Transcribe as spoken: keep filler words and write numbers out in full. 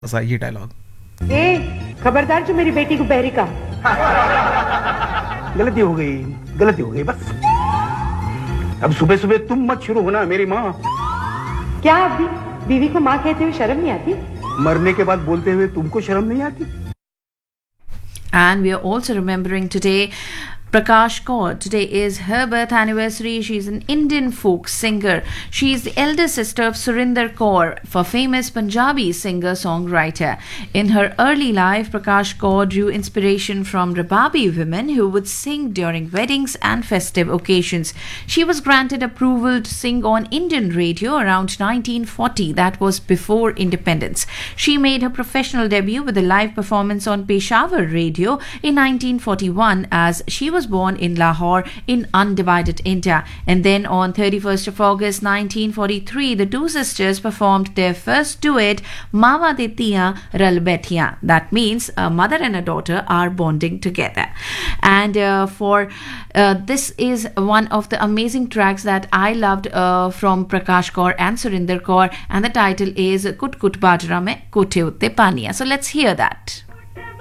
सा ये डायलॉग। ए, खबरदार जो मेरी बेटी को बहरी का। गलती हो गई, गलती हो गई बस। अब सुबह सुबह तुम मत शुरू होना मेरी माँ। क्या अभी बीवी को माँ कहते हुए शर्म नहीं आती? मरने के बाद बोलते हुए तुमको शर्म नहीं आती? And we are also remembering today Prakash Kaur. Today is her birth anniversary. She's an Indian folk singer. She is the elder sister of Surinder Kaur, a famous Punjabi singer-songwriter. In her early life, Prakash Kaur drew inspiration from Rababi women who would sing during weddings and festive occasions. She was granted approval to sing on Indian radio around nineteen forty. That was before independence. She made her professional debut with a live performance on Peshawar radio in nineteen forty-one as she was born in Lahore in undivided India. And then on thirty-first of August nineteen forty-three, the two sisters performed their first duet, Mawa de Tiyan Ral Baithiyan. That means a mother and a daughter are bonding together. And uh, for uh, this is one of the amazing tracks that I loved uh, from Prakash Kaur and Surinder Kaur, and the title is Kut Kut Bajra Mein Kothe Utte Paniya. So let's hear that.